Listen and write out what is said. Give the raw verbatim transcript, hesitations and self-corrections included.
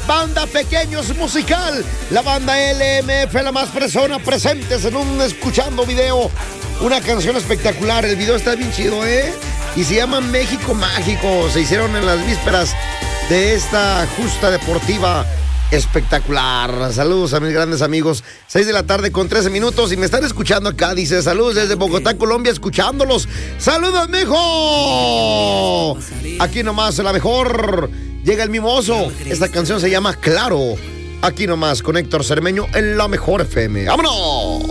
Banda Pequeños Musical, la banda L M F, la más persona presentes en un escuchando video. Una canción espectacular, el video está bien chido, ¿eh? Y se llama México Mágico. Se hicieron en las vísperas de esta justa deportiva espectacular. Saludos a mis grandes amigos. seis de la tarde con trece minutos y me están escuchando acá. Dice, saludos desde Bogotá, Colombia, escuchándolos. ¡Saludos, mijo! Aquí nomás, la mejor. Llega el mimoso. Esta canción se llama Claro. Aquí nomás, con Héctor Cermeño en la mejor F M. ¡Vámonos!